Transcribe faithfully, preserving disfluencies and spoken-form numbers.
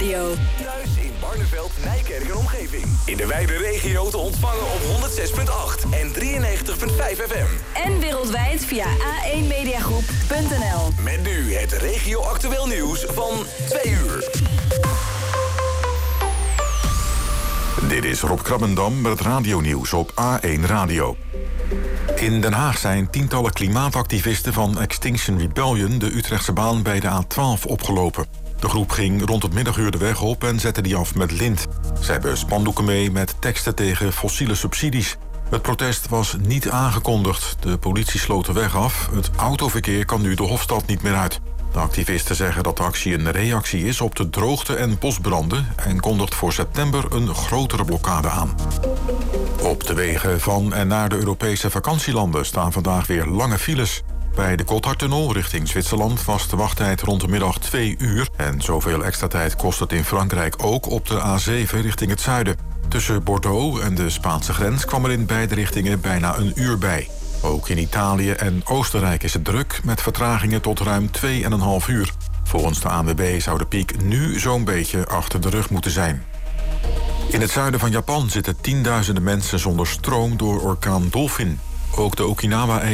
Radio. Thuis in Barneveld, Nijkerk en omgeving. In de wijde regio te ontvangen op honderd zes komma acht en drieënnegentig komma vijf F M. En wereldwijd via a één mediagroep punt n l. Met nu het regio-actueel nieuws van twee uur. Dit is Rob Krabbendam met het radionieuws op A één Radio. In Den Haag zijn tientallen klimaatactivisten van Extinction Rebellion de Utrechtse baan bij de A twaalf opgelopen. De groep ging rond het middaguur de weg op en zette die af met lint. Ze hebben spandoeken mee met teksten tegen fossiele subsidies. Het protest was niet aangekondigd. De politie sloot de weg af. Het autoverkeer kan nu de Hofstad niet meer uit. De activisten zeggen dat de actie een reactie is op de droogte en bosbranden en kondigt voor september een grotere blokkade aan. Op de wegen van en naar de Europese vakantielanden staan vandaag weer lange files. Bij de Gotthardtunnel richting Zwitserland was de wachttijd rond de middag twee uur. En zoveel extra tijd kost het in Frankrijk ook op de A zeven richting het zuiden. Tussen Bordeaux en de Spaanse grens kwam er in beide richtingen bijna een uur bij. Ook in Italië en Oostenrijk is het druk, met vertragingen tot ruim twee en een half uur. Volgens de A N W B zou de piek nu zo'n beetje achter de rug moeten zijn. In het zuiden van Japan zitten tienduizenden mensen zonder stroom door orkaan Dolphin. Ook de Okinawa